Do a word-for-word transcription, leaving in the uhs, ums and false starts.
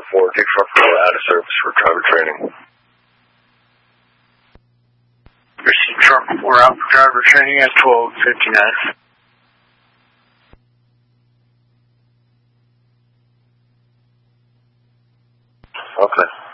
four, take front four out of service for driver training. Receive truck four out for driver training at twelve fifty-nine. Okay.